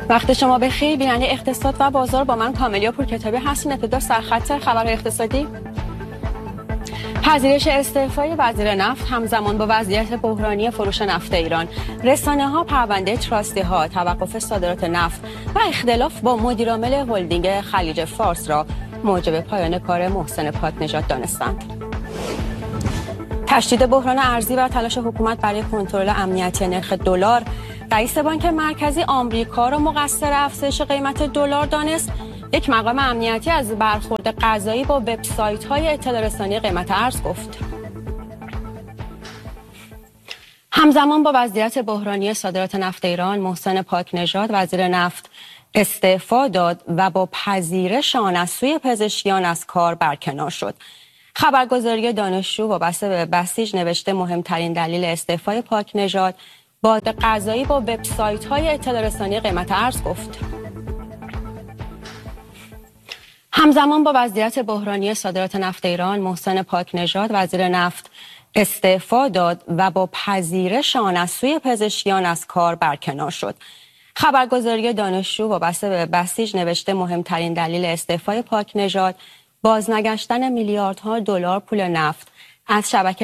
وقت شما بخیر. بیننده اقتصاد و بازار با من کاملیا پورکتابی هستین. ابتدا سرخط خبرهای اقتصادی. پذیرش استعفای وزیر نفت همزمان با وضعیت بحرانی فروش نفت ایران، رسانه‌ها پرونده تراستی ها، توقف صادرات نفت و اختلاف با مدیرعامل هلدینگ خلیج فارس را موجب پایان کار محسن پاکنژاد دانستند. تشدید بحران ارزی و تلاش حکومت برای کنترل امنیتی نرخ دلار، رئیس بانک مرکزی آمریکا را مقصر افزایش قیمت دلار دانست. یک مقام امنیتی از برخورد قضایی با وبسایت‌های اطلاع رسانی قیمت ارز گفت. همزمان با وضعیت بحرانی صادرات نفت ایران، محسن پاکنژاد وزیر نفت استعفا داد و با پذیرش آن از سوی پزشکیان از کار برکنار شد. خبرگزاری دانشجو وابسته به بسیج نوشته مهمترین دلیل استعفای پاکنژاد باد قضایی با وبسایت‌های اطلاع رسانی قیمت ارز گفت. همزمان با وضعیت بحرانی صادرات نفت ایران، محسن پاکنژاد وزیر نفت استعفا داد و با پذیرش آن از سوی پزشکیان از کار برکنار شد. خبرگزاری دانشجو وابسته به بسیج نوشته مهمترین دلیل استعفای پاکنژاد بازنگشتن میلیاردها دلار پول نفت از شبکه